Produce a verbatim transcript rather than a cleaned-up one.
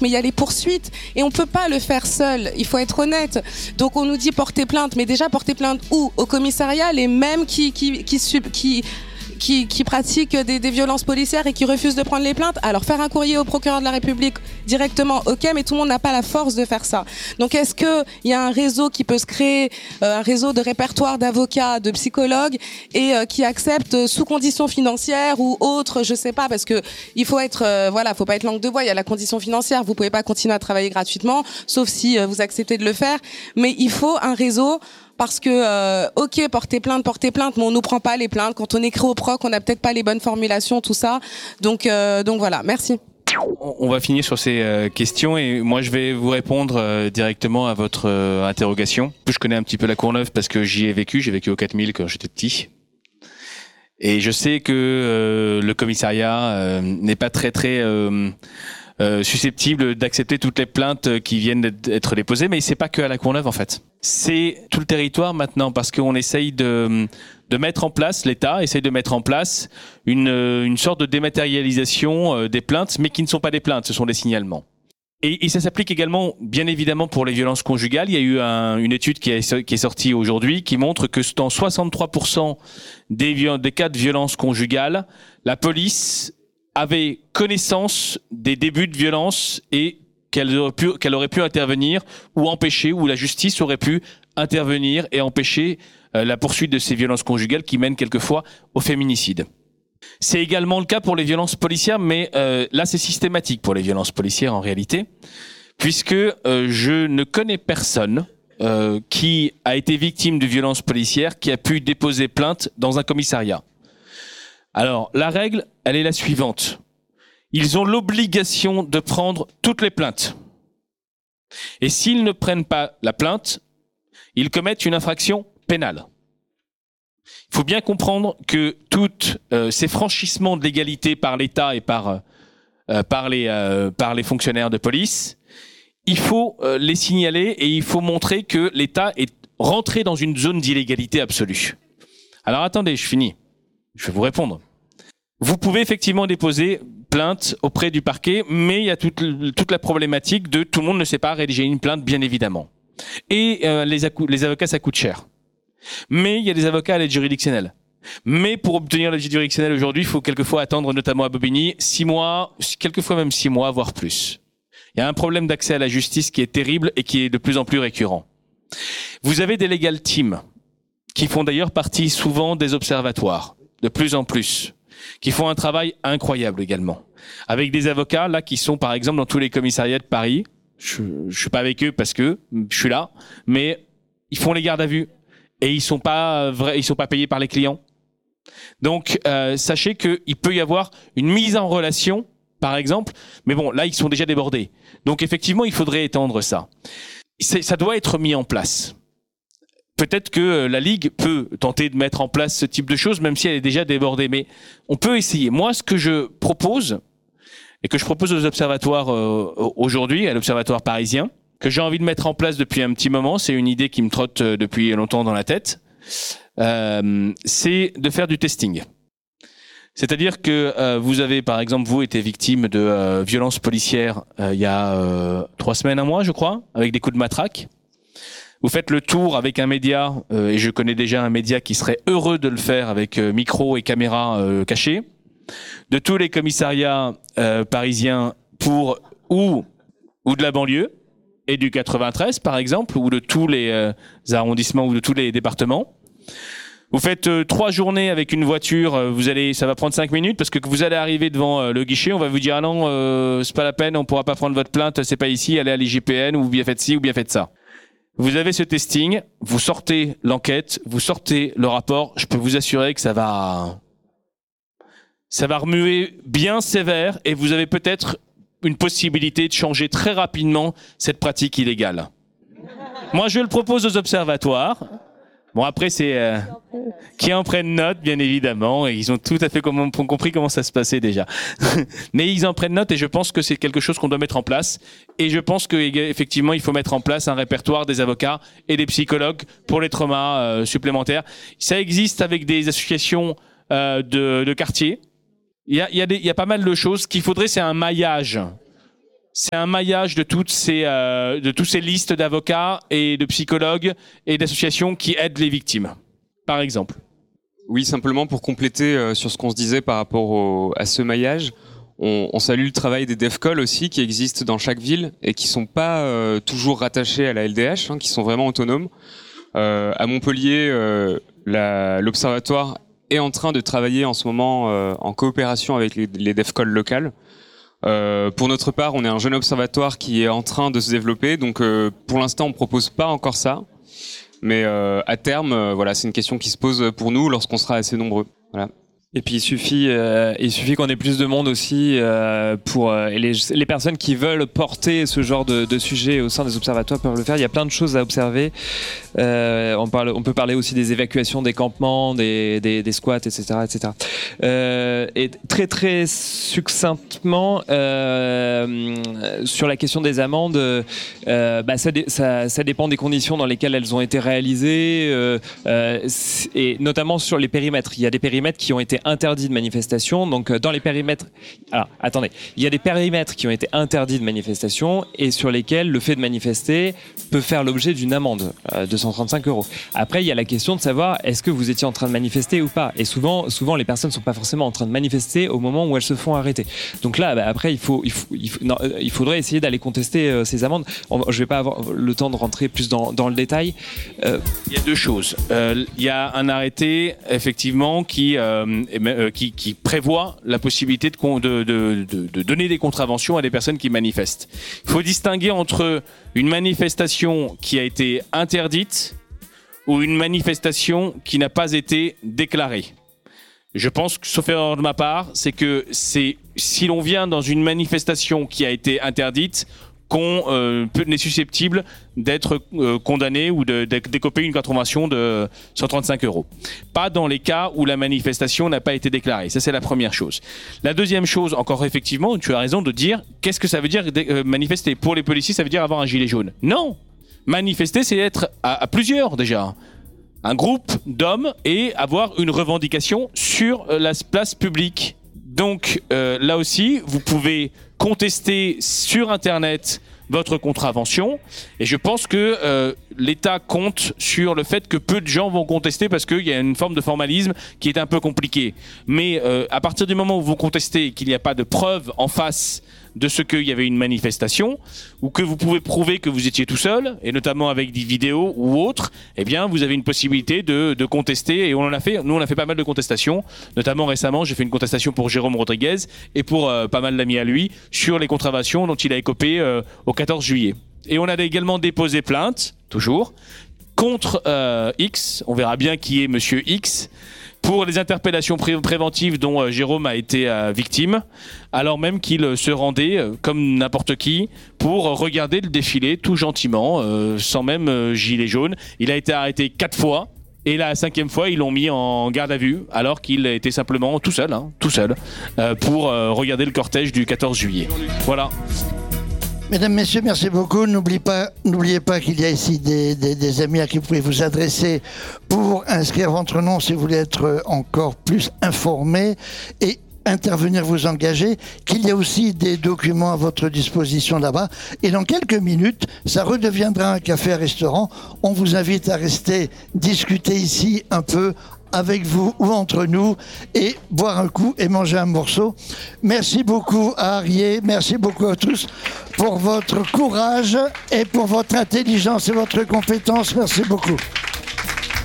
mais il y a les poursuites et on peut pas le faire seul, il faut être honnête. Donc on nous dit porter plainte, mais déjà porter plainte où? Au commissariat, les mêmes qui qui qui qui, qui Qui, qui pratiquent des, des violences policières et qui refusent de prendre les plaintes. Alors faire un courrier au procureur de la République directement, ok, mais tout le monde n'a pas la force de faire ça. Donc est-ce que il y a un réseau qui peut se créer, euh, un réseau de répertoire d'avocats, de psychologues et euh, qui accepte sous conditions financières ou autres, je sais pas, parce que il faut être, euh, voilà, faut pas être langue de bois. Il y a la condition financière. Vous pouvez pas continuer à travailler gratuitement, sauf si euh, vous acceptez de le faire. Mais il faut un réseau. Parce que, euh, ok, porter plainte, porter plainte, mais on nous prend pas les plaintes. Quand on écrit au proc, on n'a peut-être pas les bonnes formulations, tout ça. Donc, euh, donc voilà, merci. On va finir sur ces euh, questions et moi je vais vous répondre euh, directement à votre euh, interrogation. Je connais un petit peu la Courneuve parce que j'y ai vécu. J'ai vécu au quatre mille quand j'étais petit. Et je sais que euh, le commissariat euh, n'est pas très très... Euh, Euh, susceptible d'accepter toutes les plaintes qui viennent d'être déposées, mais c'est pas que à la Courneuve en fait. C'est tout le territoire maintenant parce qu'on essaye de, de mettre en place, l'État essaye de mettre en place une, une sorte de dématérialisation des plaintes, mais qui ne sont pas des plaintes, ce sont des signalements. Et, et ça s'applique également, bien évidemment, pour les violences conjugales. Il y a eu un, une étude qui est, qui est sortie aujourd'hui qui montre que dans soixante-trois pour cent des, des cas de violences conjugales, la police avait connaissance des débuts de violence et qu'elle aurait pu, qu'elle aurait pu intervenir ou empêcher, ou la justice aurait pu intervenir et empêcher euh, la poursuite de ces violences conjugales qui mènent quelquefois au féminicide. C'est également le cas pour les violences policières, mais euh, là c'est systématique pour les violences policières en réalité, puisque euh, je ne connais personne euh, qui a été victime de violences policières qui a pu déposer plainte dans un commissariat. Alors, la règle, elle est la suivante. Ils ont l'obligation de prendre toutes les plaintes. Et s'ils ne prennent pas la plainte, ils commettent une infraction pénale. Il faut bien comprendre que tous euh, ces franchissements de l'égalité par l'État et par, euh, par, les, euh, par les fonctionnaires de police, il faut euh, les signaler et il faut montrer que l'État est rentré dans une zone d'illégalité absolue. Alors attendez, je finis. Je vais vous répondre. Vous pouvez effectivement déposer plainte auprès du parquet, mais il y a toute, toute la problématique de tout le monde ne sait pas rédiger une plainte, bien évidemment. Et euh, les, les avocats, ça coûte cher. Mais il y a des avocats à l'aide juridictionnelle. Mais pour obtenir l'aide juridictionnelle aujourd'hui, il faut quelquefois attendre, notamment à Bobigny, six mois, quelquefois même six mois, voire plus. Il y a un problème d'accès à la justice qui est terrible et qui est de plus en plus récurrent. Vous avez des legal teams qui font d'ailleurs partie souvent des observatoires. De plus en plus, qui font un travail incroyable également. Avec des avocats, là, qui sont, par exemple, dans tous les commissariats de Paris. Je, je suis pas avec eux parce que je suis là, mais ils font les gardes à vue. Et ils sont pas vrais, ils sont pas payés par les clients. Donc, euh, sachez qu'il peut y avoir une mise en relation, par exemple, mais bon, là, ils sont déjà débordés. Donc, effectivement, il faudrait étendre ça. C'est, ça doit être mis en place. Peut-être que la Ligue peut tenter de mettre en place ce type de choses, même si elle est déjà débordée. Mais on peut essayer. Moi, ce que je propose, et que je propose aux observatoires euh, aujourd'hui, à l'Observatoire parisien, que j'ai envie de mettre en place depuis un petit moment, c'est une idée qui me trotte depuis longtemps dans la tête, euh, c'est de faire du testing. C'est-à-dire que euh, vous avez, par exemple, vous été victime de euh, violences policières euh, il y a euh, trois semaines, un mois, je crois, avec des coups de matraque. Vous faites le tour avec un média, euh, et je connais déjà un média qui serait heureux de le faire avec euh, micro et caméra euh, cachés, de tous les commissariats euh, parisiens pour ou ou de la banlieue et du quatre-vingt-treize par exemple, ou de tous les euh, arrondissements ou de tous les départements. Vous faites euh, trois journées avec une voiture, euh, vous allez, ça va prendre cinq minutes parce que vous allez arriver devant euh, le guichet, on va vous dire ah non, euh, c'est pas la peine, on pourra pas prendre votre plainte, c'est pas ici, allez à l'I G P N ou bien faites ci ou bien faites ça. Vous avez ce testing, vous sortez l'enquête, vous sortez le rapport, je peux vous assurer que ça va, ça va remuer bien sévère et vous avez peut-être une possibilité de changer très rapidement cette pratique illégale. Moi, je le propose aux observatoires. Bon, après, c'est euh, qui en prennent note, bien évidemment, et ils ont tout à fait com- compris comment ça se passait déjà. Mais ils en prennent note, et je pense que c'est quelque chose qu'on doit mettre en place. Et je pense que effectivement, il faut mettre en place un répertoire des avocats et des psychologues pour les traumas euh, supplémentaires. Ça existe avec des associations euh, de, de quartier. Il y a, il y a des, il y a pas mal de choses. Ce qu'il faudrait, c'est un maillage c'est un maillage de toutes ces, euh, de toutes ces listes d'avocats et de psychologues et d'associations qui aident les victimes, par exemple. Oui, simplement pour compléter euh, sur ce qu'on se disait par rapport au, à ce maillage, on, on salue le travail des DEFCOL aussi qui existent dans chaque ville et qui sont pas euh, toujours rattachés à la L D H, hein, qui sont vraiment autonomes. Euh, à Montpellier, euh, la, l'Observatoire est en train de travailler en ce moment euh, en coopération avec les, les DEFCOL locales. Euh, pour notre part, on est un jeune observatoire qui est en train de se développer, donc euh, pour l'instant, on propose pas encore ça, mais euh, à terme, euh, voilà, c'est une question qui se pose pour nous lorsqu'on sera assez nombreux. Voilà. Et puis il suffit, euh, il suffit qu'on ait plus de monde aussi euh, pour euh, et les, les personnes qui veulent porter ce genre de, de sujet au sein des observatoires peuvent le faire. Il y a plein de choses à observer. Euh, on parle, on peut parler aussi des évacuations, des campements, des, des, des squats, et cetera, et cetera. Euh, et très très succinctement euh, sur la question des amendes, euh, bah ça, ça, ça dépend des conditions dans lesquelles elles ont été réalisées euh, euh, et notamment sur les périmètres. Il y a des périmètres qui ont été interdits de manifestation. Donc dans les périmètres, alors attendez, il y a des périmètres qui ont été interdits de manifestation et sur lesquels le fait de manifester peut faire l'objet d'une amende euh, de cent trente-cinq euros. Après, il y a la question de savoir est-ce que vous étiez en train de manifester ou pas. Et souvent, souvent les personnes ne sont pas forcément en train de manifester au moment où elles se font arrêter. Donc là, bah, après, il faut, il faut, il faut non, il faudrait essayer d'aller contester euh, ces amendes. On, je vais pas avoir le temps de rentrer plus dans, dans le détail. Euh... Il y a deux choses. Euh, il y a un arrêté effectivement qui euh, Qui, qui prévoit la possibilité de, de, de, de donner des contraventions à des personnes qui manifestent. Il faut distinguer entre une manifestation qui a été interdite ou une manifestation qui n'a pas été déclarée. Je pense que, sauf erreur de ma part, c'est que c'est, si l'on vient dans une manifestation qui a été interdite, qu'on euh, est susceptible d'être euh, condamné ou de, de d'écoper une contravention de cent trente-cinq euros. Pas dans les cas où la manifestation n'a pas été déclarée. Ça, c'est la première chose. La deuxième chose, encore effectivement, tu as raison de dire, qu'est-ce que ça veut dire euh, manifester? Pour les policiers, ça veut dire avoir un gilet jaune. Non! Manifester, c'est être à, à plusieurs déjà. Un groupe d'hommes et avoir une revendication sur la place publique. Donc euh, là aussi, vous pouvez contester sur Internet votre contravention et je pense que euh, l'État compte sur le fait que peu de gens vont contester parce qu'il y a une forme de formalisme qui est un peu compliqué. Mais euh, à partir du moment où vous contestez et qu'il n'y a pas de preuve en face de ce qu'il y avait une manifestation ou que vous pouvez prouver que vous étiez tout seul et notamment avec des vidéos ou autres, eh bien vous avez une possibilité de, de contester et on en a fait, nous on a fait pas mal de contestations, notamment récemment j'ai fait une contestation pour Jérôme Rodriguez et pour euh, pas mal d'amis à lui sur les contraventions dont il a écopé euh, au quatorze juillet. Et on a également déposé plainte, toujours, contre euh, X, on verra bien qui est Monsieur X, pour les interpellations pré- préventives dont euh, Jérôme a été euh, victime, alors même qu'il euh, se rendait, euh, comme n'importe qui, pour euh, regarder le défilé tout gentiment, euh, sans même euh, gilet jaune. Il a été arrêté quatre fois, et la cinquième fois, ils l'ont mis en garde à vue, alors qu'il était simplement tout seul, hein, tout seul, euh, pour euh, regarder le cortège du quatorze juillet. Voilà. Mesdames, Messieurs, merci beaucoup. N'oubliez pas, n'oubliez pas qu'il y a ici des, des, des amis à qui vous pouvez vous adresser pour inscrire votre nom si vous voulez être encore plus informé et intervenir, vous engager, qu'il y a aussi des documents à votre disposition là-bas. Et dans quelques minutes, ça redeviendra un café-restaurant. On vous invite à rester discuter ici un peu avec vous ou entre nous et boire un coup et manger un morceau. Merci beaucoup à Arié, merci beaucoup à tous pour votre courage et pour votre intelligence et votre compétence. Merci beaucoup.